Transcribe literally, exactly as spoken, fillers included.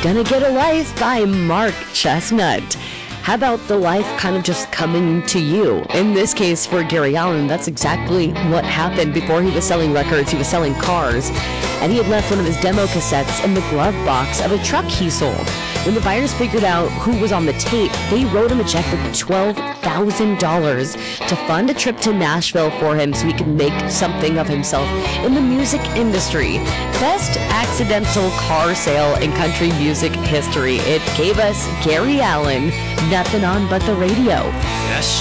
Gonna Get a Life by Mark Chestnut. How about the life kind of just coming to you? In this case, for Gary Allan, that's exactly what happened. Before he was selling records, he was selling cars, and he had left one of his demo cassettes in the glove box of a truck he sold. When the buyers figured out who was on the tape, they wrote him a check for twelve thousand dollars to fund a trip to Nashville for him so he could make something of himself in the music industry. Best accidental car sale in country music history. It gave us Gary Allan, Nothing on But the Radio. Yes,